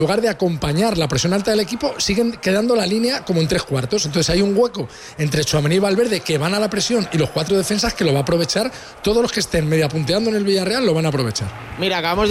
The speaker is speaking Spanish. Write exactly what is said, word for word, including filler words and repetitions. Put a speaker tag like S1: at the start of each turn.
S1: lugar de acompañar la presión alta del equipo, siguen quedando la línea como en tres cuartos. Entonces hay un hueco entre Tchouaméni y Valverde que van a la presión y los cuatro defensas que lo va a aprovechar. Todos los que estén media punteando en el Villarreal lo van a aprovechar.
S2: Mira, acabamos de